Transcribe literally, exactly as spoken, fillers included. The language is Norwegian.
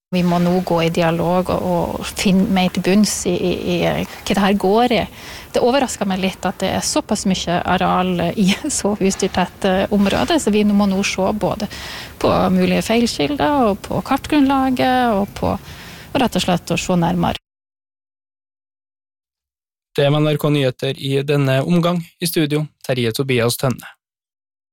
Vi må nå gå i dialog og, og finne mer til bunns i, i, i hva det her går i. Det overrasker meg litt at det er såpass mye areal i så husdyrtett område, så vi må nå se både på mulige feilskilder og på kartgrunnlaget og på og rett og slett å se nærmere. Det var N R K Nyheter i denne omgang. I studio, Terje Tobias Tønne.